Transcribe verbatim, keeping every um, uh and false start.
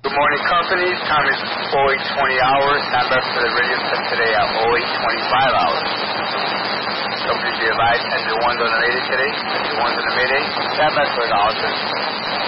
Good morning, companies. Time is oh eight twenty hours. Stand by for the radio set today at oh eight twenty-five hours. Companies be advised, and the ones on the mayday today, and the ones on the mayday, stand by for the officers.